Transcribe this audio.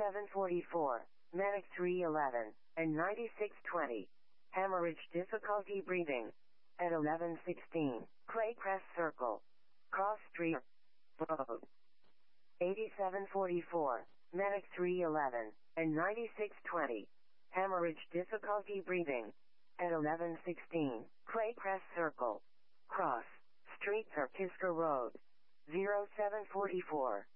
8744, Medic 311, and 9620. Hemorrhage difficulty breathing. At 1116, Claycrest Circle. Cross Street Road. 8744, Medic 311, and 9620. Hemorrhage difficulty breathing. At 1116, Claycrest Circle. Cross Street Kirkisker Road. 0744,